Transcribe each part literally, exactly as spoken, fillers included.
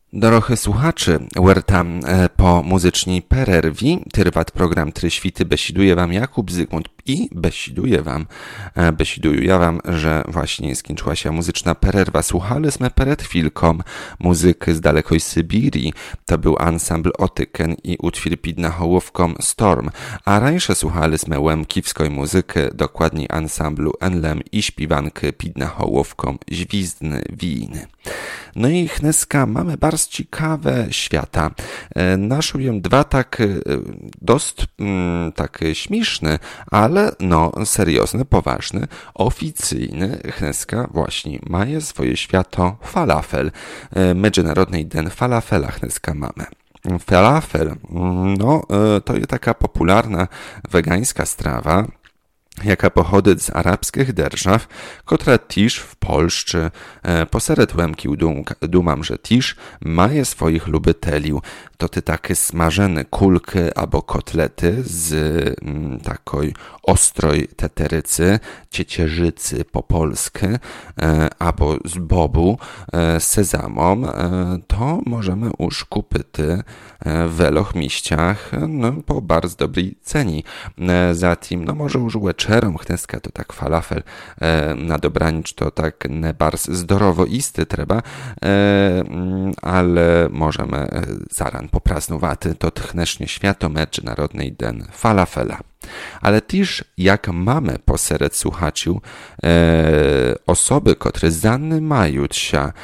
Dorohy słuchaczy, wertam po muzyczni pererwi, tyrwat program Try Świty besiduje wam Jakub Zygmunt i besiduje wam, besiduję ja wam, że właśnie skończyła się muzyczna pererwa. Słuchaliśmy przed chwilką muzyky z dalekoj Sybirii, to był ansambl Otyken i utwór pod nahołówką Storm, a rańsze słuchaliśmy łemkiwskiej muzyki, dokładniej ansamblu Enlem i śpiwanky pod nahołówką Źwizdny Winy. No i chneska mamy bardzo ciekawe świata. Naszuję dwa tak dost mm, tak śmieszny, ale no seriozny, poważny, oficyjny chneska właśnie maje swoje świato falafel. Międzynarodny Den Falafela chneska mamy. Falafel, no to jest taka popularna wegańska strawa, jaka pochodzi z arabskich держав, która też w Polsce poseret łemkił dumam, że też maje swoich lubiteliów. To te takie smażone kulki albo kotlety z mm, takoj ostroj teterycy, ciecierzycy po polsku, e, albo z bobu e, z sezamą, e, to możemy już kupić e, w Welochmiściach no, po bardzo dobrej cenie. E, zatem, no może już wieczorem chneska to tak falafel e, na dobranic to tak nie bardzo zdrowo isty trzeba, e, ale możemy e, zaran poprasnowaty to tchnecznie świato Międzynarodnej Den Falafela. Ale też jak mamy poseret słuchaciu e, osoby, które zajmują się e,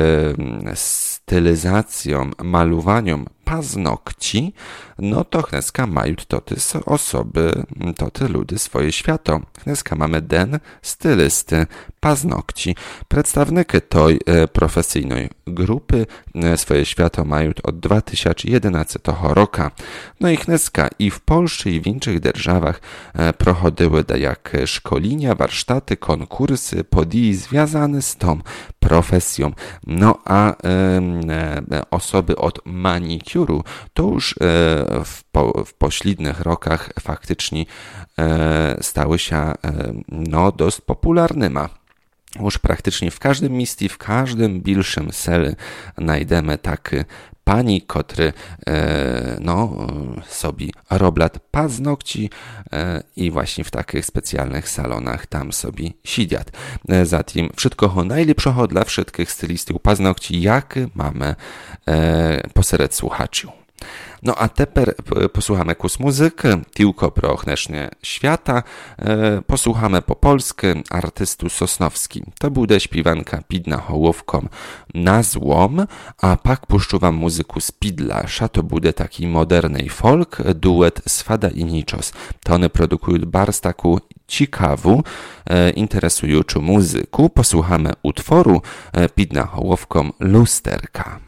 stylizacją, malowaniem paznokci, no to chneska mają to te osoby, to te ludy swoje świato. Chneska mamy den stylisty paznokci. Przedstawnicy tej e, profesyjnej grupy e, swoje świato mają od dwa tysiące jedenastego roku. No i chneska i w Polsce i w innych державach e, prochodziły jak szkolenia, warsztaty, konkursy, podii związane z tą profesją. No a e, e, osoby od manikuru to już e, w, po, w pośrednich rokach faktycznie e, stały się e, no dość popularnymi. Już praktycznie w każdym mieście, w każdym bilszym selu znajdziemy taki pani, który e, no, sobie roblat paznokci e, i właśnie w takich specjalnych salonach tam sobie siedziat. E, zatem wszystko najlepszego dla wszystkich stylistów paznokci, jak mamy e, poseret słuchaczy. No a teraz posłuchamy kus muzyki, tylko pro chnecznie świata, e, posłuchamy po polsku artystu Sosnowski. To bude śpiewanka pod nahołówką Na złom, a pak puszczu wam muzyku z Pidlasza, to bude taki moderny folk, duet Swada i Niczos. To one produkują bardzo taką ciekawą, e, interesującą muzyku. Posłuchamy utworu e, pod nahołówką Lusterka.